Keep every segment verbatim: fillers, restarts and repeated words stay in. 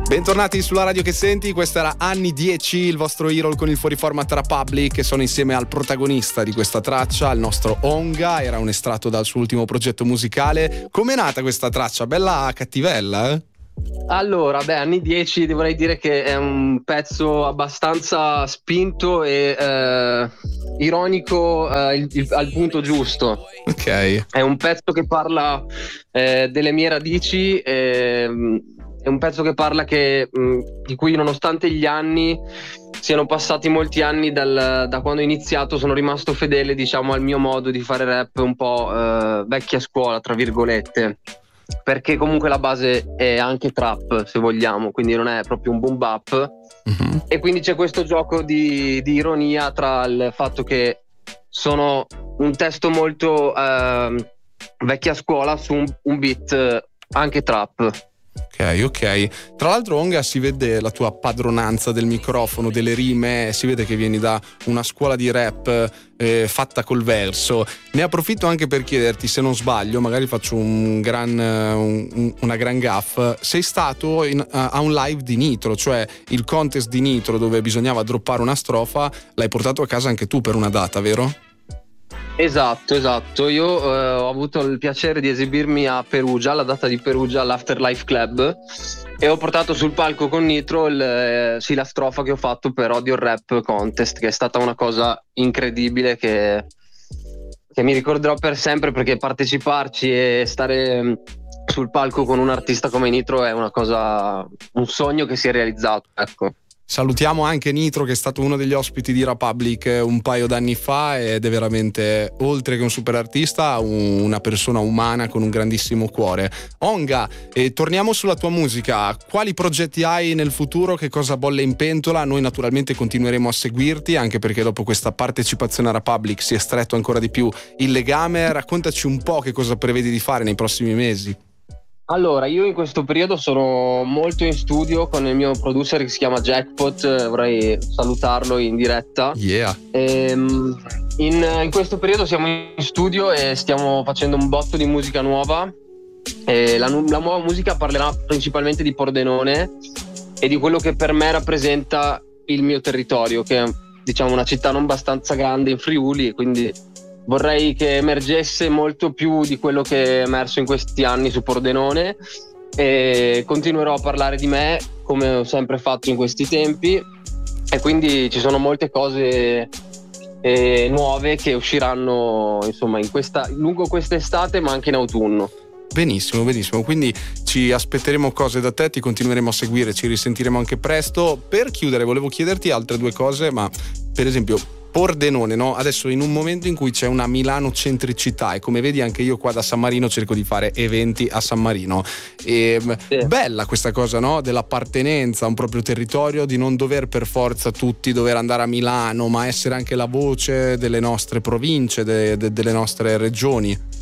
Bentornati sulla radio che senti, questa era Anni dieci, il vostro hero con il fuoriforma tra Public, che sono insieme al protagonista di questa traccia, il nostro Onga. Era un estratto dal suo ultimo progetto musicale. Com'è nata questa traccia? Bella cattivella, eh? Allora, beh, Anni dieci dovrei dire che è un pezzo abbastanza spinto e eh, ironico eh, il, il, al punto giusto. Ok. È un pezzo che parla eh, delle mie radici, eh, è un pezzo che parla che, mh, di cui nonostante gli anni siano passati molti anni dal, da quando ho iniziato, sono rimasto fedele, diciamo, al mio modo di fare rap un po' eh, vecchia scuola, tra virgolette. Perché comunque la base è anche trap, se vogliamo, quindi non è proprio un boom bap. Mm-hmm. E quindi c'è questo gioco di, di ironia tra il fatto che sono un testo molto eh, vecchia scuola su un, un beat anche trap. Ok, ok. Tra l'altro, Onga, si vede la tua padronanza del microfono, delle rime, si vede che vieni da una scuola di rap eh, fatta col verso. Ne approfitto anche per chiederti, se non sbaglio, magari faccio un gran, un, una gran gaff, sei stato in, uh, a un live di Nitro, cioè il contest di Nitro dove bisognava droppare una strofa, l'hai portato a casa anche tu per una data, vero? Esatto, esatto. Io eh, ho avuto il piacere di esibirmi a Perugia, alla data di Perugia, all'Afterlife Club, e ho portato sul palco con Nitro il, eh, sì, la strofa che ho fatto per Odio Rap Contest, che è stata una cosa incredibile che, che mi ricorderò per sempre, perché parteciparci e stare sul palco con un artista come Nitro è una cosa, un sogno che si è realizzato, ecco. Salutiamo anche Nitro, che è stato uno degli ospiti di Republic un paio d'anni fa ed è veramente, oltre che un super artista, una persona umana con un grandissimo cuore. Onga, eh, torniamo sulla tua musica. Quali progetti hai nel futuro? Che cosa bolle in pentola? Noi naturalmente continueremo a seguirti, anche perché dopo questa partecipazione a Republic si è stretto ancora di più il legame. Raccontaci un po' che cosa prevedi di fare nei prossimi mesi. Allora, io in questo periodo sono molto in studio con il mio producer che si chiama Jackpot, vorrei salutarlo in diretta. Yeah. E, in, in questo periodo siamo in studio e stiamo facendo un botto di musica nuova. E la, la nuova musica parlerà principalmente di Pordenone e di quello che per me rappresenta il mio territorio, che è, diciamo, una città non abbastanza grande in Friuli, quindi vorrei che emergesse molto più di quello che è emerso in questi anni su Pordenone, e continuerò a parlare di me come ho sempre fatto in questi tempi, e quindi ci sono molte cose eh, nuove che usciranno, insomma, in questa, lungo quest'estate, ma anche in autunno. Benissimo, benissimo, quindi ci aspetteremo cose da te, ti continueremo a seguire, ci risentiremo anche presto. Per chiudere volevo chiederti altre due cose, ma per esempio Pordenone, no? Adesso in un momento in cui c'è una Milano centricità, e come vedi anche io qua da San Marino cerco di fare eventi a San Marino, e sì. Bella questa cosa, no? Dell'appartenenza a un proprio territorio, di non dover per forza tutti dover andare a Milano, ma essere anche la voce delle nostre province, de, de, delle nostre regioni.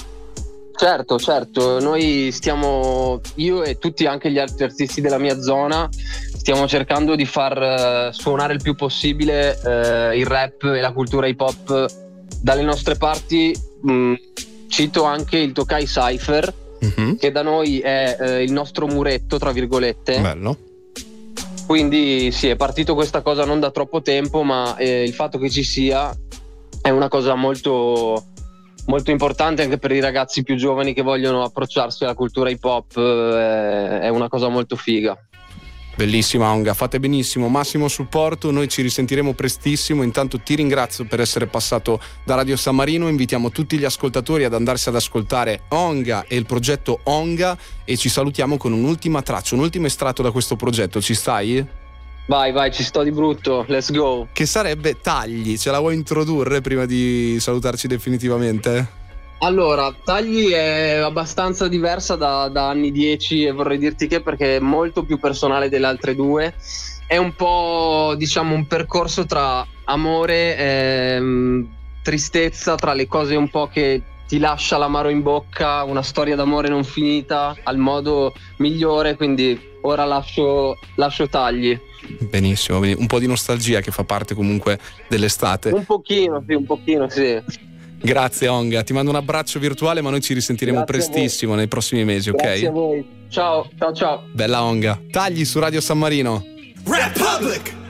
Certo, certo, noi stiamo, io e tutti anche gli altri artisti della mia zona, stiamo cercando di far uh, suonare il più possibile uh, il rap e la cultura hip hop dalle nostre parti. Mh, cito anche il Tokai Cypher, mm-hmm. che da noi è uh, il nostro muretto, tra virgolette. Bello. Quindi sì, è partito questa cosa non da troppo tempo, ma eh, il fatto che ci sia è una cosa molto... molto importante anche per i ragazzi più giovani che vogliono approcciarsi alla cultura hip hop, eh, è una cosa molto figa. Bellissima Onga, fate benissimo, massimo supporto, noi ci risentiremo prestissimo. Intanto ti ringrazio per essere passato da Radio San Marino, invitiamo tutti gli ascoltatori ad andarsi ad ascoltare Onga e il progetto Onga, e ci salutiamo con un'ultima traccia, un ultimo estratto da questo progetto. Ci stai? Vai, vai, ci sto di brutto, let's go. Che sarebbe Tagli, ce la vuoi introdurre prima di salutarci definitivamente? Allora, Tagli è abbastanza diversa da, da Anni dieci, e vorrei dirti che perché è molto più personale delle altre due. È un po', diciamo, un percorso tra amore e tristezza, tra le cose un po' che ti lascia l'amaro in bocca, una storia d'amore non finita al modo migliore, quindi ora lascio, lascio Tagli. Benissimo, un po' di nostalgia che fa parte comunque dell'estate. Un pochino, sì, un pochino, sì. Grazie Onga, ti mando un abbraccio virtuale, ma noi ci risentiremo Grazie prestissimo nei prossimi mesi, ok? Grazie a voi. Ciao, ciao, ciao. Bella Onga. Tagli su Radio San Marino. Republic!